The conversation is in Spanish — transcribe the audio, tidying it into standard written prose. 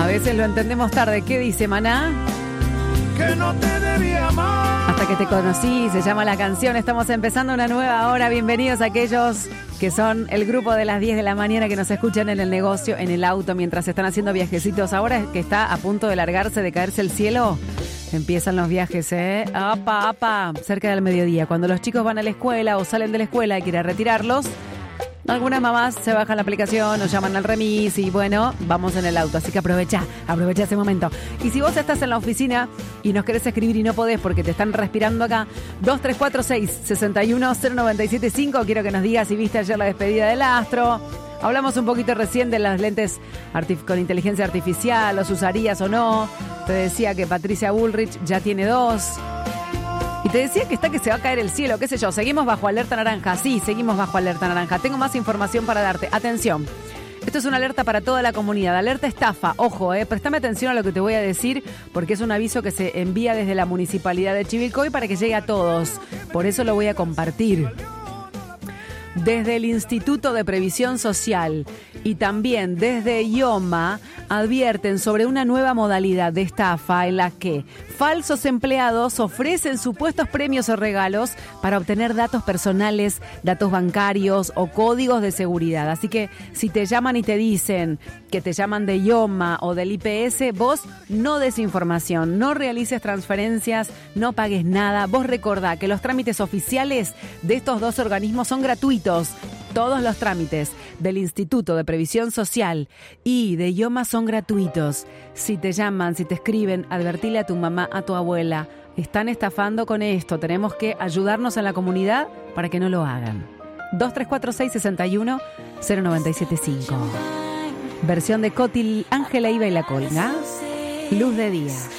A veces lo entendemos tarde. ¿Qué dice Maná? Que no te debía amar. Hasta que te conocí, se llama la canción. Estamos empezando una nueva hora. Bienvenidos a aquellos que son el grupo de las 10 de la mañana que nos escuchan en el negocio, en el auto, mientras están haciendo viajecitos. Ahora que está a punto de largarse, de caerse el cielo, empiezan los viajes, apa, cerca del mediodía. Cuando los chicos van a la escuela o salen de la escuela y quieren retirarlos, algunas mamás se bajan la aplicación o llaman al remis y bueno, vamos en el auto. Así que aprovecha ese momento. Y si vos estás en la oficina y nos querés escribir y no podés porque te están respirando acá, 2346-610975. Quiero que nos digas si viste ayer la despedida del astro. Hablamos un poquito recién de las lentes con inteligencia artificial, ¿los usarías o no? Te decía que Patricia Bullrich ya tiene 2. Y te decía que se va a caer el cielo, qué sé yo. Seguimos bajo alerta naranja. Sí, seguimos bajo alerta naranja. Tengo más información para darte. Atención. Esto es una alerta para toda la comunidad. Alerta estafa. Ojo, préstame atención a lo que te voy a decir, porque es un aviso que se envía desde la Municipalidad de Chivilcoy para que llegue a todos. Por eso lo voy a compartir. Desde el Instituto de Previsión Social y también desde IOMA advierten sobre una nueva modalidad de estafa en la que falsos empleados ofrecen supuestos premios o regalos para obtener datos personales, datos bancarios o códigos de seguridad. Así que si te llaman y te dicen que te llaman de IOMA o del IPS, vos no des información, no realices transferencias, no pagues nada. Vos recordá que los trámites oficiales de estos dos organismos son gratuitos. Todos los trámites del Instituto de Previsión Social y de IOMA son gratuitos. Si te llaman, si te escriben, advertile a tu mamá, a tu abuela. Están estafando con esto. Tenemos que ayudarnos en la comunidad para que no lo hagan. 2346-610975. Versión de Cotil, Ángela Iba y la Colga. Luz de día.